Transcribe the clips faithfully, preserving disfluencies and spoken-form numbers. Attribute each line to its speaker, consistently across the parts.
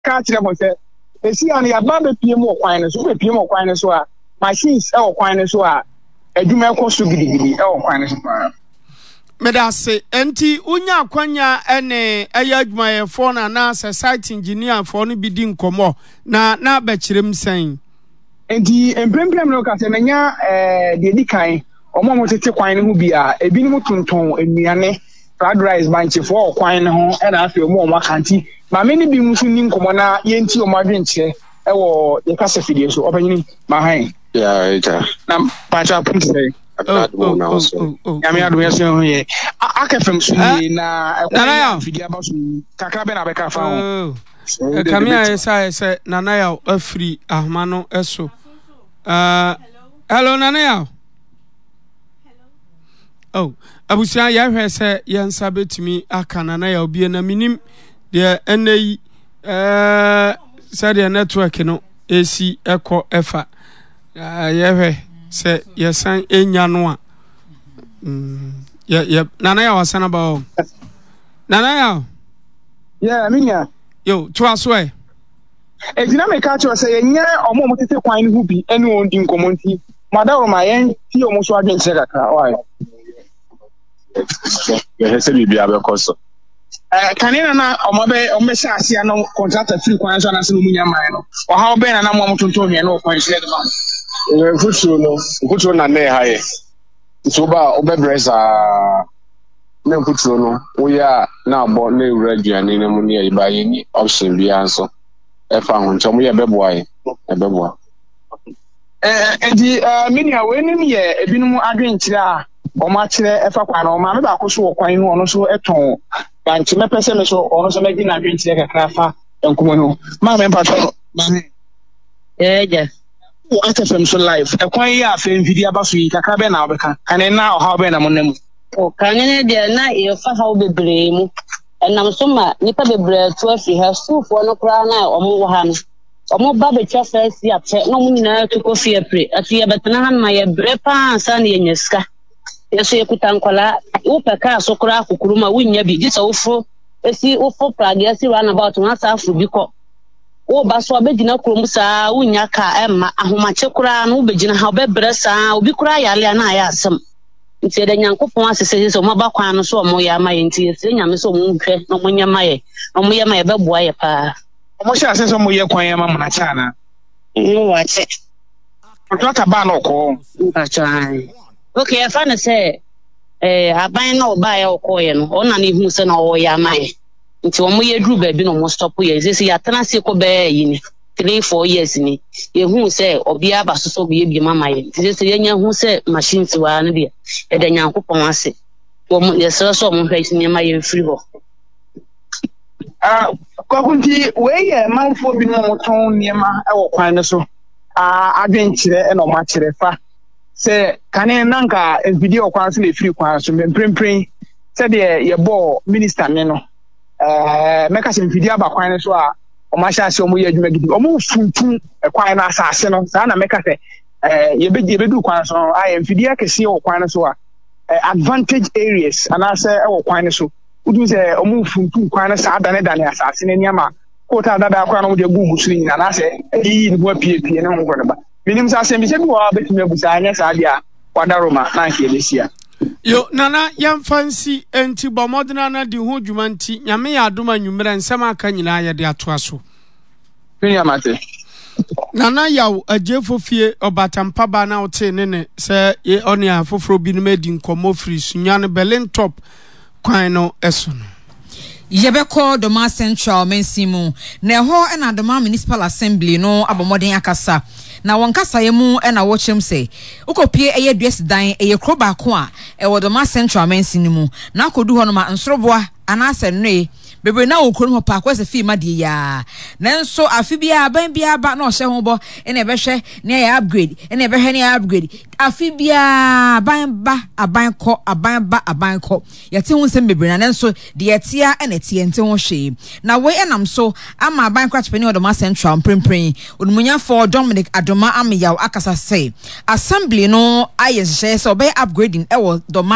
Speaker 1: catch them on say e si an ya ba be pie mo kwan so be pie mo kwan so a machines e o kwan so a adwuma ekoso gidigidi e o kwan so pa
Speaker 2: Medase enti unya kwanya ene aya adwumaye fo na na site engineer fo no bidi nkomo na na abekirem san
Speaker 1: enti empremprem no ka se menya eh de dikan omo mo tete kwan ne ho bia ebi no tonton enuane fried rice banche fo kwan ne ho e na afi omo omo kanti ma me ne bi musu ni nkomo na yenti omo adwenche e wo ye kasa fidie so obanyini ma han
Speaker 3: ya eta
Speaker 1: na pacha punte say
Speaker 2: oh oh oh
Speaker 1: yami adu yesi ho ye akafem so ni na ekwa fidie ba so kakra be na be ka fa ho
Speaker 2: kamia esa esa nana ya afri ahma no eso uh hello nana ya oh abusia ya hwe se yansa betimi aka nana ya obi na minim de enei eh se de network no esi eko efa ya hwe se yesan enya no a mm ya ya nana ya wasana ba nana ya
Speaker 1: yeah minya
Speaker 2: yo to aso e
Speaker 1: e dina me ka cho say yen omo mo tete kwan ne hu bi ene on di nkomonti madawo ma yen ti omo so adwen se kakra why
Speaker 3: ya hese bi bia be koso
Speaker 1: eh kanina na omo be omo sha asia no contractor free kwan so na se no munya man no o ha be na na mo tonton hwe no kwan shire de ma
Speaker 3: e futu no futu na na ha ye so ba obebreza na futu no wo ya na abo na ewura aduane ne mu ne ya ba ye ni option bia nso e fa ho ncho mo ye beboa ye e beboa
Speaker 1: eh edi minia we ni ye ebinum adwenkyire a o ma kire e fa kwa na o ma me ba ko so wo kwan ho no so eton banchi me pese me so ono so me di na adwenkyire kakra fa enkomo no ma me pa to ma
Speaker 4: eh ja
Speaker 1: o atfm so live e kwan ya fa mfidi aba so yi kakra be na obeka kan na o ha be na mo nem
Speaker 4: o kanene de na e fa ha bebre mu enam so ma nipa bebre to afi ha sufo no kra na omo wo ha no omo ba be twa fa si ape no mo nyina to kofi apre ati ye betena han ma ye bre pa ansa na ye nyaska yeso ye kutankola wo peka so kra akukuru ma wunya bi gisa wo fo esi wo fo prage si run about na sa afro bi ko wo ba so abegina krom sa wunya ka emma ahomache kra no wo begina ha obebre sa obi kra yale na ya asem nti de nyankopon asese se mo ba kwan no so mo ya maye nti ese nyame so mo nhwe no mo nya maye no mo ya maye beboa ye pa
Speaker 1: omo sha asese mo ye kwan ya ma na cha na
Speaker 4: no wache
Speaker 1: contractor ba no ko
Speaker 4: ntachan okay afa na se eh aban na oba ya okoye no ona na ihu se na o ya maye nti omo ye dru ba bi no mo stop ye sese ya tana se ko be yi ni three four years ni ye hu se obi aba so so bi bi mama ye sese ye nya hu se machine ti wa na bia e da nyankopon ase wo mo ye se so mo hwai ni ma ye free ho
Speaker 1: ah ko kunti we ye manfo bi no ton niema e wo kwan no so ah adwenkyire e no ma kire fa se kane nanka video kwan so le free kwan so mprempren se de ye bo minister ne no eh meka se video aba kwan so a o ma sha se o mo ye adwuma gidi o mo funtu e kwan na asase no sa na meka se eh ye be ye be du kwan so a video kesi o kwan so a advantage areas anase e wo kwan so udu se o mo funtu kwan na sa dane dane asase ne niama ko ta dada kwan no de gugu so ni anase e ni bo pie pie ne ho ko ba minim sa se bi se bi wa betime busa anya sa dia wadaroma na nke lesia
Speaker 2: yo nana yam fancy enti bomodna na di ho dwuma nti nyame ya adoma nwumra nsem aka nyina ye de ato aso
Speaker 1: Kenya mate
Speaker 2: nana yaw ajefofie obatampa ba na ote ne ne se ye oni afoforo bi no medi nkomo free sunyane Berlin top kwan no eso no
Speaker 5: Yebeko Doma Central Mensimu na ho na Doma Municipal Assembly no abomoden akasa na wonkasa yemu na wo kyerem se ukopie eye dress dan eye kroba ko a e wo Doma Central Mensimu na akodu ho no ma nsoroboa anase nnoe bebe na okoro ho pa kwese fi ma die ya nanso afi bia ban bia ba na o hye ho bo ene ebehwe ne ya upgrade ene ebehwe ne ya upgrade afi bia ban ba aban ko aban ba aban ko yete hu nsem bebe na nanso de yetia ene tie nte ho hwe na we enam so ama aban kwa chepeni Doma Central prempren onumunya for Dominic Adoma Amayaw akasa say assembly no aye hye so be upgrading e wo Doma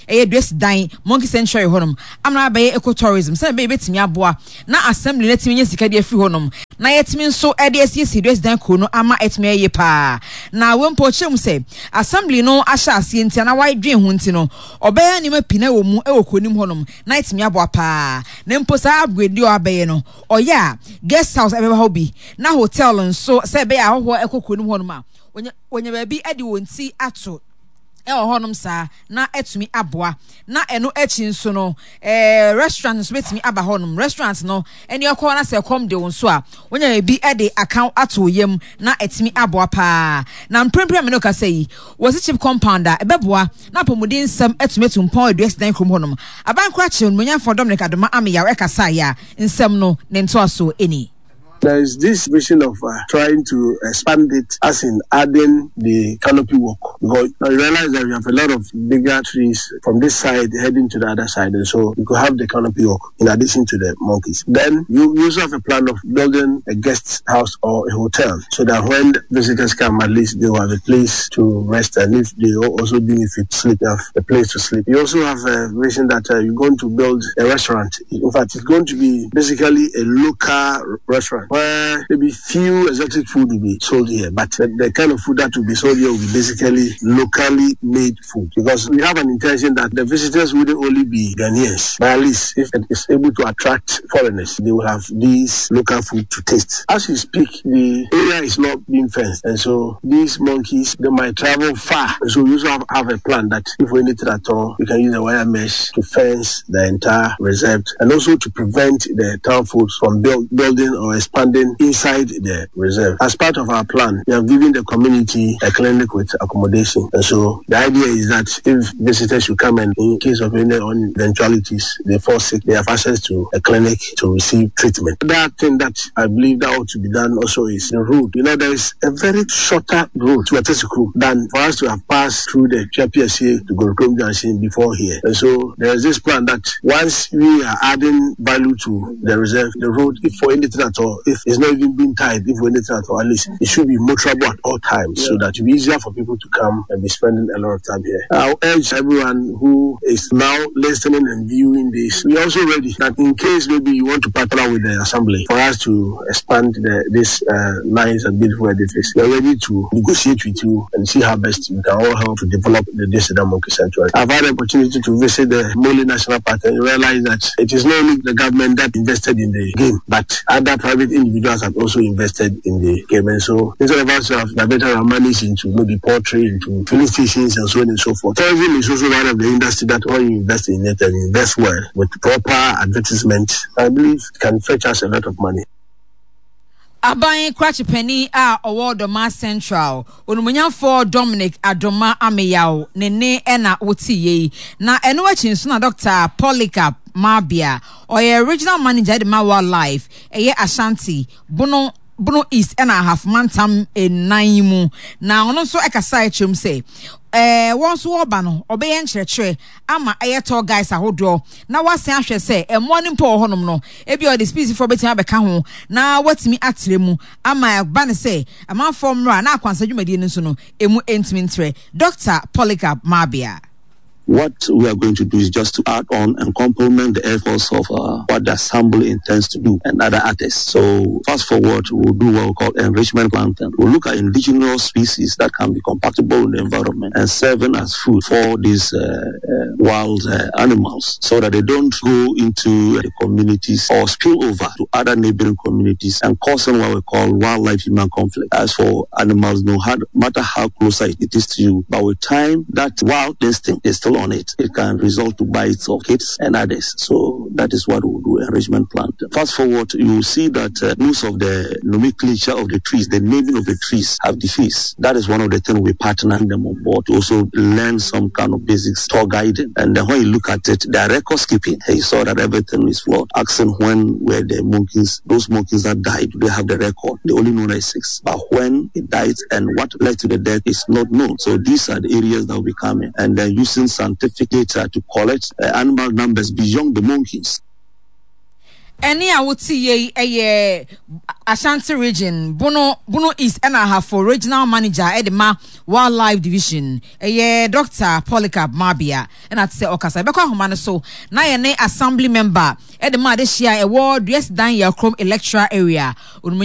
Speaker 5: ɛyɛ dress dan monkey sanctuary honum amna bɛyɛ ecotourism sɛ bɛyɛ betimi aboa na assembly na timi nya sika de afi honum na yɛtimi nso ɛde asiesie dress dan ko no ama ɛtimi ɛyɛ pa na wempo kyerɛm sɛ assembly no ahyɛ asie ntia na wai dwen ho nti no ɔbɛyɛ nima pina wɔ mu ɛwɔ konim honum na ɛtimi aboa pa na mpo saa upgrade o abɛyɛ no ɔyɛ a guest house ɛbɛba hɔ bi na hotel nso sɛ ɛbɛyɛ ahɔhɔ ɛkɔ konim honum a onya onya baabi ɛde wɔn ti ato ɛwɔ hɔnom saa na ɛtumi aboa na ɛno akyi nso no eh restaurant nso betumi aba hɔnom restaurant no ɛne ɛkɔ na sɛ ɛkɔm de wɔn so a wonya bi ɛde account ato yam na ɛtumi aboa paa na mprempren me no ka sɛ yi wɔsi chip compound a ɛbɛboa na apɔmuden nsɛm ɛtumi tumpɔn aduas dan krom hɔnom aban kora kye no nya for Dominic Adoma ameyaw ɛkasa ya nsɛm no ne ntoa so eni.
Speaker 6: There is this vision of uh, trying to expand it, as in adding the canopy walk. Because now you realize that we have a lot of bigger trees from this side heading to the other side, and so you could have the canopy walk in addition to the monkeys. Then you also have a plan of building a guest house or a hotel, so that when visitors come, at least they will have a place to rest, and if they also do if it sleep, they have a place to sleep. You also have a vision that uh, you're going to build a restaurant. In fact, it's going to be basically a local restaurant, where maybe few exotic food will be sold here, but the, the kind of food that will be sold here will be basically locally made food. Because we have an intention that the visitors wouldn't only be Ghanaians, but at least if it is able to attract foreigners, they will have these local food to taste. As we speak, the area is not being fenced, and so these monkeys, they might travel far. And so we also have, have a plan that if we need it at all, we can use a wire mesh to fence the entire reserve, and also to prevent the town folks from build, building or expanding inside the reserve. As part of our plan, we have given the community a clinic with accommodation. And so the idea is that if visitors should come and in case of any eventualities, they fall sick, they have access to a clinic to receive treatment. That thing that I believe that ought to be done also is the road. You know, there is a very shorter road to Atesiku than for us to have passed through the P S A to Gorokrom Junction before here. And so there is this plan that once we are adding value to the reserve, the road, if for anything at all, if it's not even being tied, if we need it at all, at least it should be motorable at all times, yeah, so that it will be easier for people to come and be spending a lot of time here. I urge everyone who is now listening and viewing this, we are also ready that in case maybe you want to partner with the assembly for us to expand the, this uh, nice and beautiful edifice, we are ready to negotiate with you and see how best we can all help to develop the Desida Monkey Sanctuary. I've had the opportunity to visit the Moli National Park and realize that it is not only the government that invested in the game, but other private individuals have also invested in the game. And so instead of us to have diverted our money into maybe poultry, into filling stations and so on and so forth, tourism is also one of the industry that when you invest in it and invest well with proper advertisement, I believe it can fetch us a lot of money.
Speaker 5: Aban Krachi Penny a award Doma Central onumunyafo Dominic Adoma Ameyaw nene ena otiye na eno achi nso na Doctor Polycarp Mabia oye original manager de ma wildlife eye Ashanti Bono Bono East ena half mantam enan mu na ono nso ekasa echum say eh won so oba no obeye nkyerɛkyerɛ ama ɛyɛ tall guys ahodo na wase ahwɛ sɛ ɛmo ne mpo honom no ebi o the species for betima bɛka ho na watimi atrɛ mu ama ɛba ne sɛ amanfo mra na akwansa dwumadi no so no emu entimi ntrɛ Doctor Polycarp Mabia.
Speaker 7: What we are going to do is just to add on and complement the efforts of uh, what the assembly intends to do and other artists. So fast forward, we'll do what we call enrichment planting. We'll look at indigenous species that can be compatible with the environment and serving as food for these uh, uh, wild uh, animals, so that they don't go into the communities or spill over to other neighboring communities and causing what we call wildlife-human conflict. As for animals, no matter how close it is to you, but with time, that wild instinct is still on it. It can result to bites of kids and others. So that is what we'll do, enrichment planting. Fast forward, you will see that uh, most of the nomenclature of the trees, the naming of the trees have defaced. That is one of the things we partner them on board to also learn some kind of basic store guiding. And then when you look at it, the record skipping, you saw that everything is flawed. Asking when were the monkeys, those monkeys that died, they have the record. They only know that six. But when it died and what led to the death is not known. So these are the areas that will be coming. And then using scientific data to collect uh, animal numbers beyond the monkeys.
Speaker 5: Any I would see a Ashanti region, Bono Bono East, and I have for regional manager Edema Wildlife Division, a Doctor Polycarp Mabia, and I'd say Okasa Beko Humana so na assembly member Edema this year a ward yes down your Chrome electoral area.